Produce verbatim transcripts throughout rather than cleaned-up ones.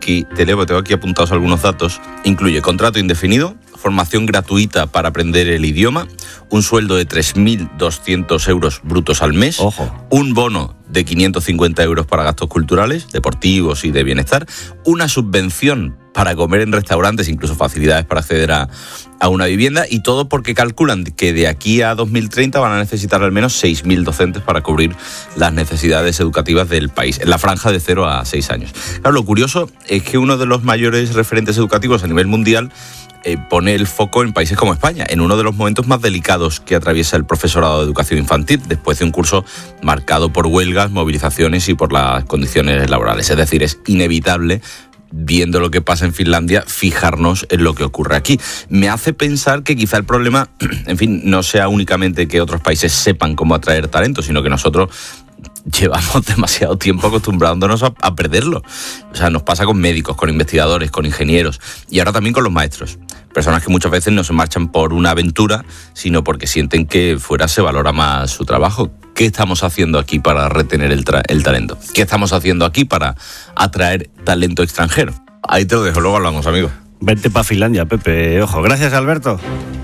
aquí, te leo, tengo aquí apuntados algunos datos. Incluye contrato indefinido, formación gratuita para aprender el idioma, un sueldo de tres mil doscientos euros brutos al mes, Ojo. un bono de quinientos cincuenta euros para gastos culturales, deportivos y de bienestar, una subvención para comer en restaurantes, incluso facilidades para acceder a, a una vivienda, y todo porque calculan que de aquí a dos mil treinta van a necesitar al menos seis mil docentes para cubrir las necesidades educativas del país, en la franja de cero a seis años. Claro, lo curioso es que uno de los mayores referentes educativos a nivel mundial Eh, pone el foco en países como España, en uno de los momentos más delicados que atraviesa el profesorado de educación infantil, después de un curso marcado por huelgas, movilizaciones y por las condiciones laborales. Es decir, es inevitable, viendo lo que pasa en Finlandia, fijarnos en lo que ocurre aquí. Me hace pensar que quizá el problema, en fin, no sea únicamente que otros países sepan cómo atraer talento, sino que nosotros llevamos demasiado tiempo acostumbrándonos a, a perderlo. O sea, nos pasa con médicos, con investigadores, con ingenieros y ahora también con los maestros. Personas que muchas veces no se marchan por una aventura, sino porque sienten que fuera se valora más su trabajo. ¿Qué estamos haciendo aquí para retener el, tra- el talento? ¿Qué estamos haciendo aquí para atraer talento extranjero? Ahí te lo dejo, luego hablamos, amigo. Vente para Finlandia, Pepe. Ojo, gracias, Alberto.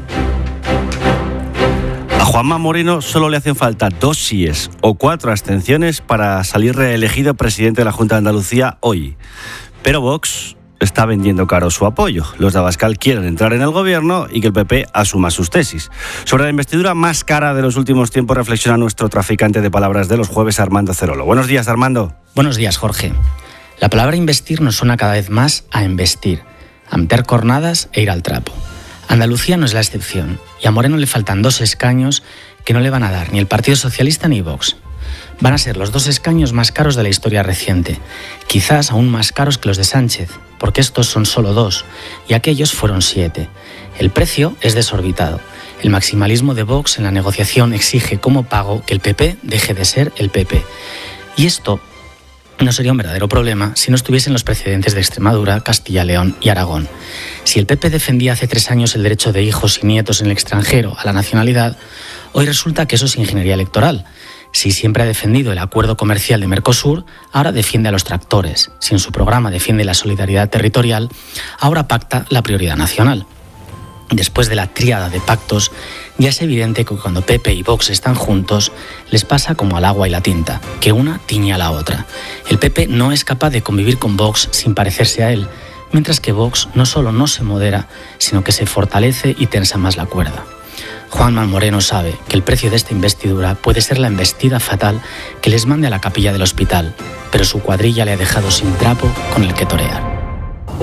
A Juanma Moreno solo le hacen falta dos síes o cuatro abstenciones para salir reelegido presidente de la Junta de Andalucía hoy. Pero Vox está vendiendo caro su apoyo. Los de Abascal quieren entrar en el gobierno y que el P P asuma sus tesis. Sobre la investidura más cara de los últimos tiempos reflexiona nuestro traficante de palabras de los jueves, Armando Cerolo. Buenos días, Armando. Buenos días, Jorge. La palabra investir nos suena cada vez más a embestir, a meter cornadas e ir al trapo. Andalucía no es la excepción, y a Moreno le faltan dos escaños que no le van a dar ni el Partido Socialista ni Vox. Van a ser los dos escaños más caros de la historia reciente, quizás aún más caros que los de Sánchez, porque estos son solo dos, y aquellos fueron siete. El precio es desorbitado. El maximalismo de Vox en la negociación exige como pago que el P P deje de ser el P P. Y esto no sería un verdadero problema si no estuviesen los precedentes de Extremadura, Castilla, León y Aragón. Si el P P defendía hace tres años el derecho de hijos y nietos en el extranjero a la nacionalidad, hoy resulta que eso es ingeniería electoral. Si siempre ha defendido el acuerdo comercial de Mercosur, ahora defiende a los tractores. Si en su programa defiende la solidaridad territorial, ahora pacta la prioridad nacional. Después de la tríada de pactos, ya es evidente que cuando P P y Vox están juntos, les pasa como al agua y la tinta, que una tiñe a la otra. El P P no es capaz de convivir con Vox sin parecerse a él, mientras que Vox no solo no se modera, sino que se fortalece y tensa más la cuerda. Juanma Moreno sabe que el precio de esta investidura puede ser la embestida fatal que les mande a la capilla del hospital, pero su cuadrilla le ha dejado sin trapo con el que torear.